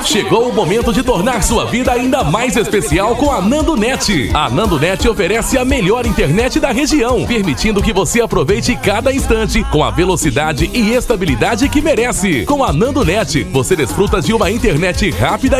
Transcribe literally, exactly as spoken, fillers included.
Chegou o momento de tornar sua vida ainda mais especial com a NandoNet. A NandoNet oferece a melhor internet da região, permitindo que você aproveite cada instante com a velocidade e estabilidade que merece. Com a NandoNet, você desfruta de uma internet rápida